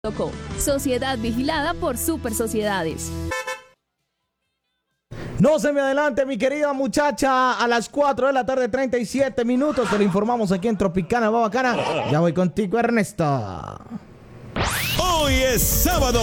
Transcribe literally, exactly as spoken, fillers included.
Sociedad vigilada por Super Sociedades. No se me adelante, mi querida muchacha. A las cuatro de la tarde, treinta y siete minutos. Te lo informamos aquí en Tropicana Bacana. Ya voy contigo, Ernesto. Hoy es sábado.